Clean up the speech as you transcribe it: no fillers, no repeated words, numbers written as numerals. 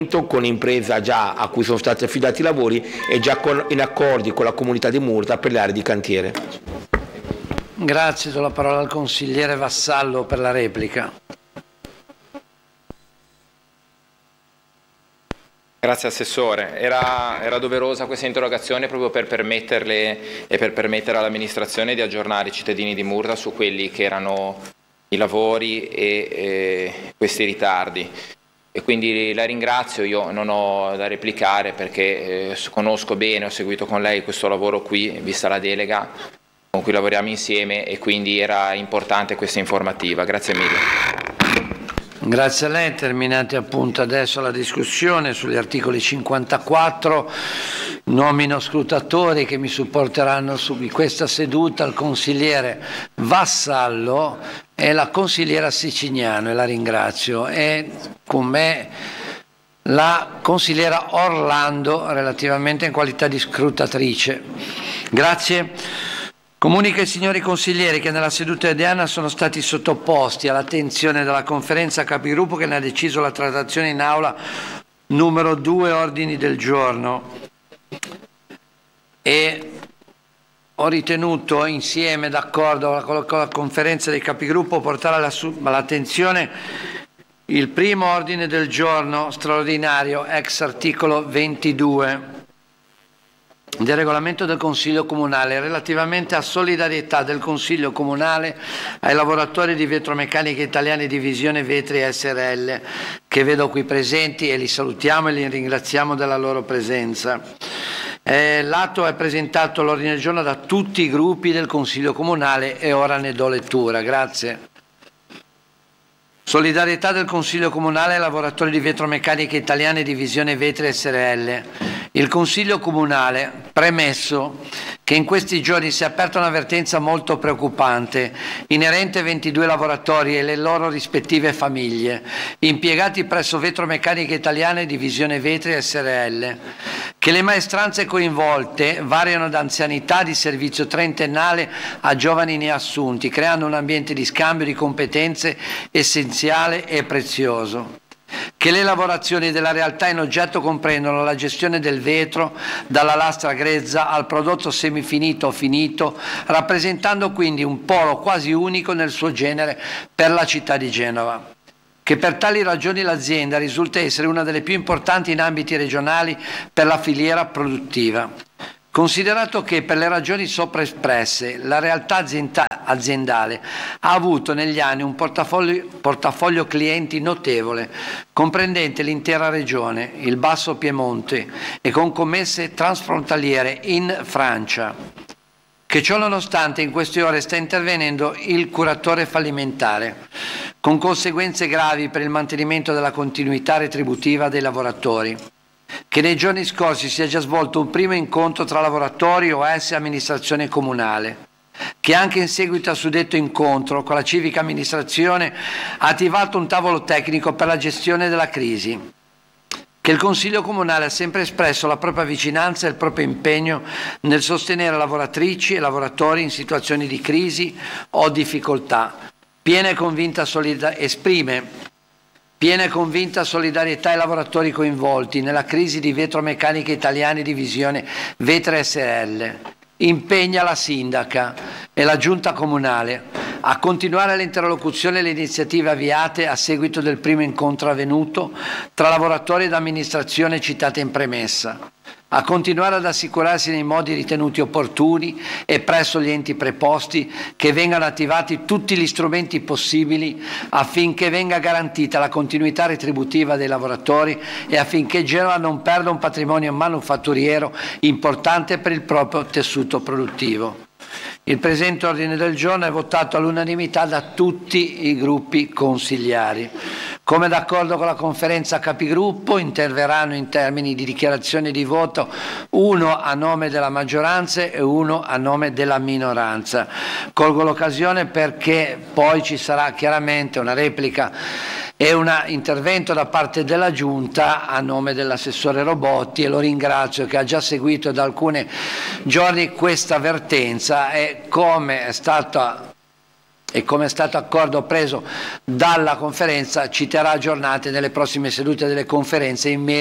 con impresa già a cui sono stati affidati i lavori e già in accordi con la comunità di Murta per le aree di cantiere. Grazie, do la parola al consigliere Vassallo per la replica. Grazie Assessore, era doverosa questa interrogazione proprio per permetterle e per permettere all'amministrazione di aggiornare i cittadini di Murta su quelli che erano i lavori e questi ritardi. E quindi la ringrazio, io non ho da replicare perché conosco bene, ho seguito con lei questo lavoro qui, vista la delega con cui lavoriamo insieme, e quindi era importante questa informativa. Grazie mille. Grazie a lei, terminati appunto adesso la discussione sugli articoli 54, nomino scrutatori che mi supporteranno su questa seduta, il consigliere Vassallo e la consigliera Siciliano, e la ringrazio, e con me la consigliera Orlando relativamente in qualità di scrutatrice. Grazie. Comunico ai signori consiglieri che nella seduta odierna sono stati sottoposti all'attenzione della conferenza capigruppo che ne ha deciso la trattazione in aula numero 2 ordini del giorno, e ho ritenuto insieme, d'accordo con la conferenza dei capigruppo, portare all'attenzione il primo ordine del giorno straordinario ex articolo 22 del regolamento del Consiglio Comunale relativamente a solidarietà del Consiglio Comunale ai lavoratori di Vetromeccanica Italiana Divisione Vetri SRL, che vedo qui presenti e li salutiamo e li ringraziamo della loro presenza. L'atto è presentato all'ordine del giorno da tutti i gruppi del Consiglio Comunale e ora ne do lettura. Grazie. Solidarietà del Consiglio Comunale ai lavoratori di Vetromeccanica Italiana Divisione Vetri SRL. Il Consiglio Comunale, premesso che in questi giorni si è aperta un'avvertenza molto preoccupante inerente ai 22 lavoratori e le loro rispettive famiglie, impiegati presso Vetromeccanica Italiana Divisione Vetri SRL, che le maestranze coinvolte variano da anzianità di servizio trentennale a giovani neassunti, creando un ambiente di scambio di competenze essenziale e prezioso. Che le lavorazioni della realtà in oggetto comprendono la gestione del vetro dalla lastra grezza al prodotto semifinito o finito, rappresentando quindi un polo quasi unico nel suo genere per la città di Genova. Che per tali ragioni l'azienda risulta essere una delle più importanti in ambiti regionali per la filiera produttiva. Considerato che per le ragioni sopra espresse la realtà aziendale ha avuto negli anni un portafoglio clienti notevole, comprendente l'intera regione, il Basso Piemonte e con commesse transfrontaliere in Francia, che ciò nonostante in queste ore sta intervenendo il curatore fallimentare, con conseguenze gravi per il mantenimento della continuità retributiva dei lavoratori. Che nei giorni scorsi si è già svolto un primo incontro tra lavoratori, OS e amministrazione comunale, che anche in seguito a suddetto incontro con la civica amministrazione ha attivato un tavolo tecnico per la gestione della crisi, che il Consiglio Comunale ha sempre espresso la propria vicinanza e il proprio impegno nel sostenere lavoratrici e lavoratori in situazioni di crisi o difficoltà, esprime piena e convinta solidarietà ai lavoratori coinvolti nella crisi di Vetromeccanica Italiana Divisione Vetri SRL. Impegna la sindaca e la giunta comunale a continuare le interlocuzioni e le iniziative avviate a seguito del primo incontro avvenuto tra lavoratori ed amministrazione citate in premessa, a continuare ad assicurarsi nei modi ritenuti opportuni e presso gli enti preposti che vengano attivati tutti gli strumenti possibili affinché venga garantita la continuità retributiva dei lavoratori e affinché Genova non perda un patrimonio manufatturiero importante per il proprio tessuto produttivo. Il presente ordine del giorno è votato all'unanimità da tutti i gruppi consigliari. Come d'accordo con la conferenza capigruppo interverranno in termini di dichiarazione di voto uno a nome della maggioranza e uno a nome della minoranza. Colgo l'occasione perché poi ci sarà chiaramente una replica e un intervento da parte della Giunta a nome dell'assessore Robotti, e lo ringrazio che ha già seguito da alcuni giorni questa vertenza, e come è stata e come è stato accordo preso dalla conferenza ci terrà aggiornati nelle prossime sedute delle conferenze in merito